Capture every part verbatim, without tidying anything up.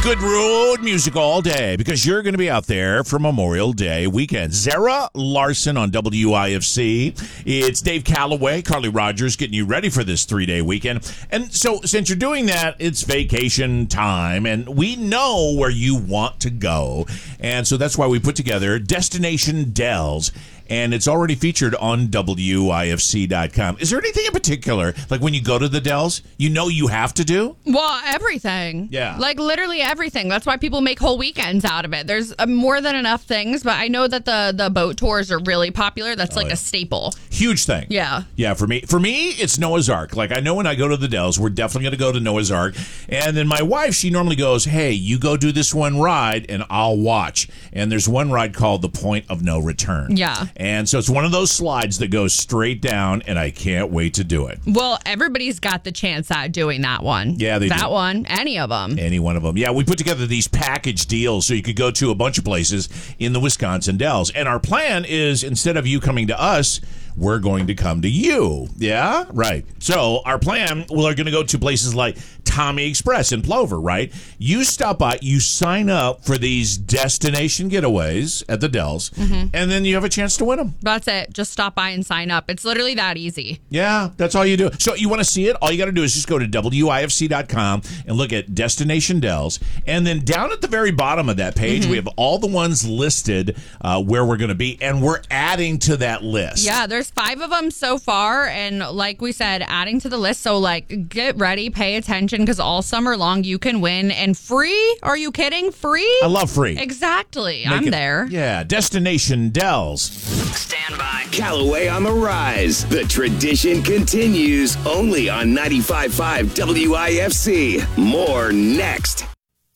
Good road music all day because you're going to be out there for Memorial Day weekend. Zara Larson on W I F C. It's Dave Calloway, Carly Rogers getting you ready for this three-day weekend. And so since you're doing that, it's vacation time, and we know where you want to go. And so that's why we put together Destination Dells. And it's already featured on W I F C dot com. Is there anything in particular, like when you go to the Dells, you know you have to do? Well, everything. Yeah. Like literally everything. That's why people make whole weekends out of it. There's uh, more than enough things, but I know that the, the boat tours are really popular. That's oh, like yeah. a staple. Huge thing. Yeah. Yeah, for me, for me, it's Noah's Ark. Like I know when I go to the Dells, we're definitely going to go to Noah's Ark. And then my wife, she normally goes, hey, you go do this one ride and I'll watch. And there's one ride called the Point of No Return. Yeah. And so it's one of those slides that goes straight down, and I can't wait to do it. Well, everybody's got the chance at doing that one. Yeah, they that do. That one, any of them. Any one of them. Yeah, we put together these package deals so you could go to a bunch of places in the Wisconsin Dells. And our plan is, instead of you coming to us, we're going to come to you. Yeah? Right. So our plan, we're going to go to places like Tommy Express in Plover, right? You stop by, you sign up for these destination getaways at the Dells, mm-hmm. and then you have a chance to win them. That's it. Just stop by and sign up. It's literally that easy. Yeah, that's all you do. So you want to see it? All you got to do is just go to W I F C dot com and look at Destination Dells. And then down at the very bottom of that page, mm-hmm. we have all the ones listed uh, where we're going to be, and we're adding to that list. Yeah, there's five of them so far, and like we said, adding to the list. So like, get ready, pay attention, because all summer long you can win, and free. Are you kidding? Free? I love free. Exactly. Make I'm it, there. Yeah, Destination Dells. Stand by. Calloway on the rise. The tradition continues only on ninety-five point five W I F C. More next.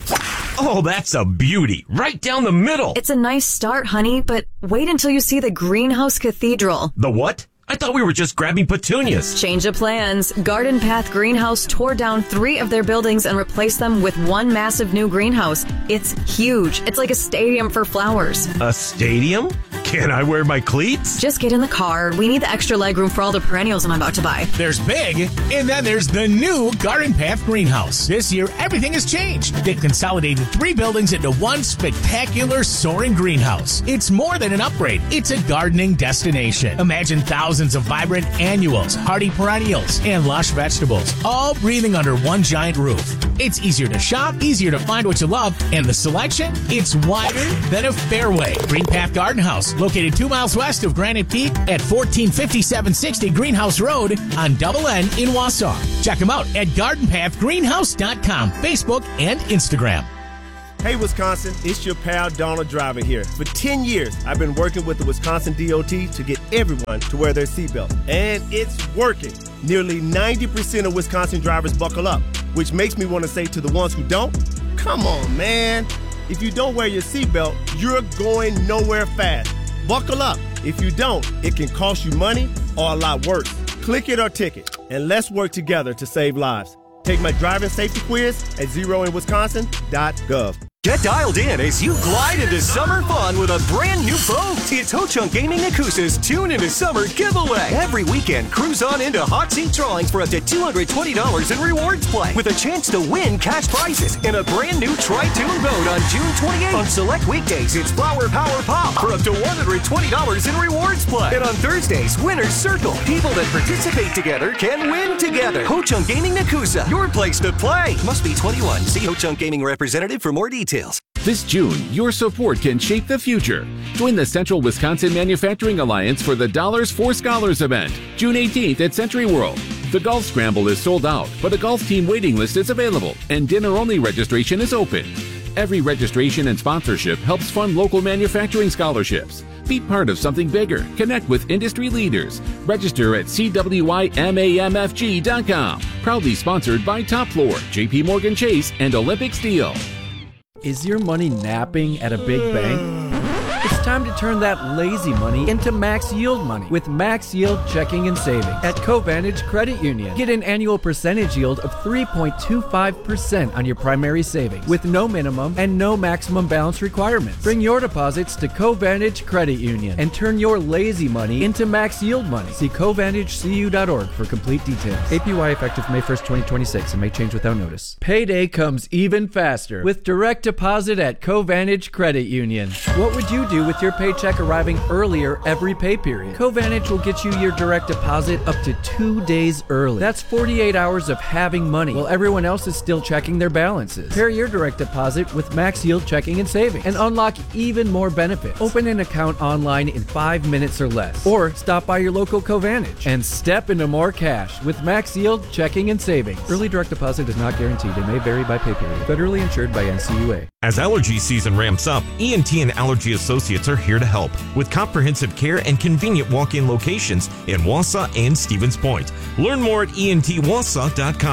Oh, that's a beauty. Right down the middle. It's a nice start, honey, but wait until you see the Greenhouse Cathedral. The what? I thought we were just grabbing petunias. Change of plans. Garden Path Greenhouse tore down three of their buildings and replaced them with one massive new greenhouse. It's huge. It's like a stadium for flowers. A stadium? Can I wear my cleats? Just get in the car. We need the extra legroom for all the perennials I'm about to buy. There's big, and then there's the new Garden Path Greenhouse. This year, everything has changed. They've consolidated three buildings into one spectacular soaring greenhouse. It's more than an upgrade. It's a gardening destination. Imagine thousands of vibrant annuals, hardy perennials, and lush vegetables, all breathing under one giant roof. It's easier to shop, easier to find what you love, and the selection, it's wider than a fairway. Green Path Garden House, located two miles west of Granite Peak at fourteen fifty-seven sixty Greenhouse Road on Double N in Wausau. Check them out at garden path greenhouse dot com, Facebook, and Instagram. Hey, Wisconsin, it's your pal Donald Driver here. For ten years, I've been working with the Wisconsin D O T to get everyone to wear their seatbelt. And it's working. Nearly ninety percent of Wisconsin drivers buckle up, which makes me want to say to the ones who don't, come on, man. If you don't wear your seatbelt, you're going nowhere fast. Buckle up. If you don't, it can cost you money or a lot worse. Click it or ticket, and let's work together to save lives. Take my driving safety quiz at zero in wisconsin dot gov. Get dialed in as you glide into summer fun with a brand new boat. It's Ho-Chunk Gaming Nakusa's Tune into Summer giveaway. Every weekend, cruise on into hot seat drawings for up to two hundred twenty dollars in rewards play with a chance to win cash prizes in a brand new Tri-Tune boat on June twenty-eighth. On select weekdays, it's Flower Power Pop for up to one hundred twenty dollars in rewards play. And on Thursdays, Winner's Circle. People that participate together can win together. Ho-Chunk Gaming Nakusa, your place to play. Must be twenty-one. See Ho-Chunk Gaming representative for more details. This June, your support can shape the future. Join the Central Wisconsin Manufacturing Alliance for the Dollars for Scholars event, June eighteenth at Century World. The Golf Scramble is sold out, but a golf team waiting list is available, and dinner-only registration is open. Every registration and sponsorship helps fund local manufacturing scholarships. Be part of something bigger. Connect with industry leaders. Register at C W I M A M F G dot com. Proudly sponsored by Top Floor, J P Morgan Chase, and Olympic Steel. Is your money napping at a big bank? It's time to turn that lazy money into max yield money with Max Yield Checking and Savings at Covantage Credit Union. Get an annual percentage yield of three point two five percent on your primary savings with no minimum and no maximum balance requirements. Bring your deposits to Covantage Credit Union and turn your lazy money into max yield money. See covantage c u dot org for complete details. A P Y effective May first, twenty twenty-six and may change without notice. Payday comes even faster with direct deposit at Covantage Credit Union. What would you do with your paycheck arriving earlier every pay period? Covantage will get you your direct deposit up to two days early. That's forty-eight hours of having money while everyone else is still checking their balances. Pair your direct deposit with Max Yield Checking and Savings and unlock even more benefits. Open an account online in five minutes or less, or stop by your local Covantage and step into more cash with Max Yield Checking and Savings. Early direct deposit is not guaranteed and may vary by pay period. Federally insured by N C U A. As allergy season ramps up, E N T and Allergy Associates are here to help with comprehensive care and convenient walk-in locations in Wausau and Stevens Point. Learn more at E N T Wausau dot com.